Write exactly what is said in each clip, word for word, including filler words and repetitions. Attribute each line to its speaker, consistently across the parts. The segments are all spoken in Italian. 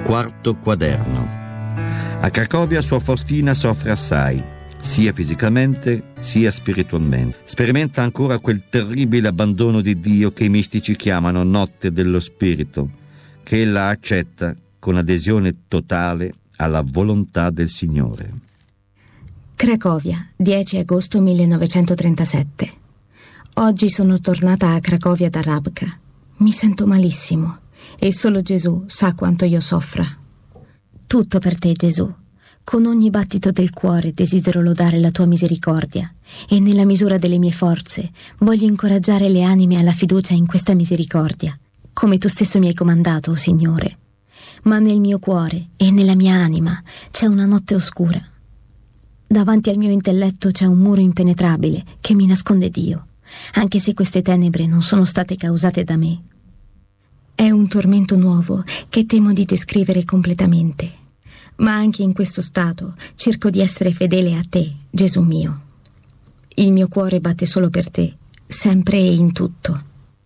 Speaker 1: Quarto quaderno. A Cracovia Suor Faustina soffre assai, sia fisicamente sia spiritualmente. Sperimenta ancora quel terribile abbandono di Dio che i mistici chiamano notte dello spirito, che ella accetta con adesione totale alla volontà del Signore.
Speaker 2: Cracovia, dieci agosto millenovecentotrentasette. Oggi sono tornata a Cracovia da Rabka. Mi sento malissimo e solo Gesù sa quanto io soffra.
Speaker 3: Tutto per te, Gesù. Con ogni battito del cuore desidero lodare la tua misericordia e nella misura delle mie forze voglio incoraggiare le anime alla fiducia in questa misericordia, come tu stesso mi hai comandato, o Signore. Ma nel mio cuore e nella mia anima c'è una notte oscura. Davanti al mio intelletto c'è un muro impenetrabile che mi nasconde Dio, anche se queste tenebre non sono state causate da me.
Speaker 2: È un tormento nuovo che temo di descrivere completamente, ma anche in questo stato cerco di essere fedele a te, Gesù mio. Il mio cuore batte solo per te, sempre e in tutto.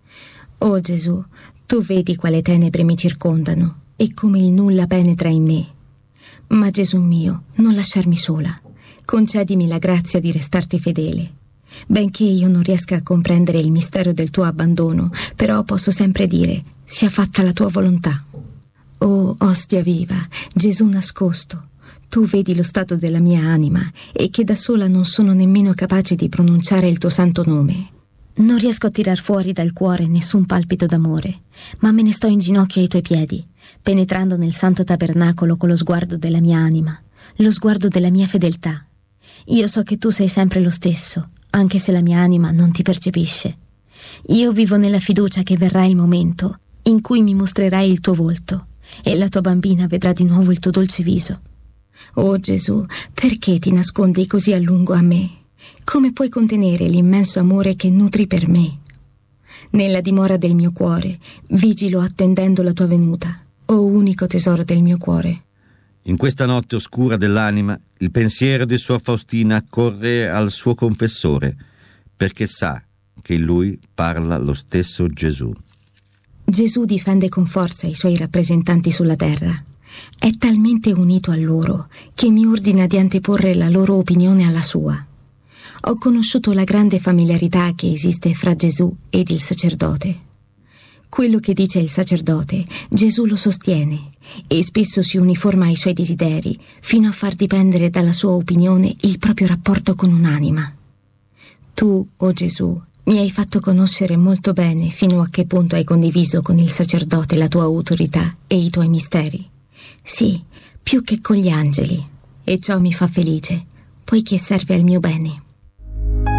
Speaker 2: Oh Gesù, tu vedi quale tenebre mi circondano e come il nulla penetra in me. Ma Gesù mio, non lasciarmi sola. Concedimi la grazia di restarti fedele. Benché io non riesca a comprendere il mistero del tuo abbandono, però posso sempre dire: sia fatta la tua volontà. Oh, ostia viva, Gesù nascosto, tu vedi lo stato della mia anima e che da sola non sono nemmeno capace di pronunciare il tuo santo nome.
Speaker 3: Non riesco a tirar fuori dal cuore nessun palpito d'amore, ma me ne sto in ginocchio ai tuoi piedi, penetrando nel santo tabernacolo con lo sguardo della mia anima, lo sguardo della mia fedeltà. Io so che tu sei sempre lo stesso, anche se la mia anima non ti percepisce. Io vivo nella fiducia che verrà il momento in cui mi mostrerai il tuo volto e la tua bambina vedrà di nuovo il tuo dolce viso.
Speaker 2: Oh Gesù, perché ti nascondi così a lungo a me? Come puoi contenere l'immenso amore che nutri per me? Nella dimora del mio cuore vigilo attendendo la tua venuta, o unico tesoro del mio cuore.
Speaker 1: In questa notte oscura dell'anima, il pensiero di Suor Faustina corre al suo confessore, perché sa che in lui parla lo stesso Gesù.
Speaker 2: Gesù difende con forza i suoi rappresentanti sulla terra. È talmente unito a loro che mi ordina di anteporre la loro opinione alla sua. Ho conosciuto la grande familiarità che esiste fra Gesù ed il sacerdote. Quello che dice il sacerdote, Gesù lo sostiene e spesso si uniforma ai suoi desideri fino a far dipendere dalla sua opinione il proprio rapporto con un'anima. Tu, oh Gesù, mi hai fatto conoscere molto bene fino a che punto hai condiviso con il sacerdote la tua autorità e i tuoi misteri. Sì, più che con gli angeli, e ciò mi fa felice, poiché serve al mio bene.